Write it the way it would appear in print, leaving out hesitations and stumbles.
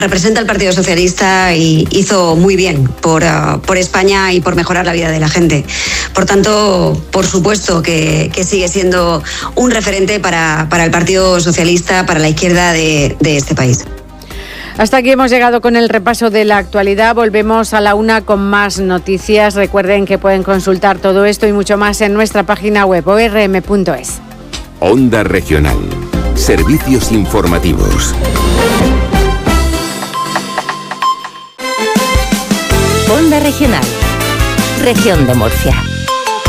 representa al Partido Socialista y hizo muy bien por España y por mejorar la vida de la gente. Por tanto, por supuesto que sigue siendo un referente para el Partido Socialista, para la izquierda de este país. Hasta aquí hemos llegado con el repaso de la actualidad. Volvemos a la 1 con más noticias. Recuerden que pueden consultar todo esto y mucho más en nuestra página web orm.es. Onda Regional. Servicios informativos. Onda Regional. Región de Murcia.